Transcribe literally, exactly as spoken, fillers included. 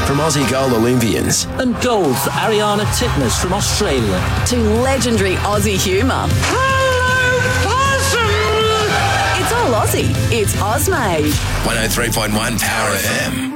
from Aussie Gold Olympians. And gold for Ariana Titmus from Australia. To legendary Aussie humour. Hello, possum! It's all Aussie. It's Ozmade. one oh three point one Power F M.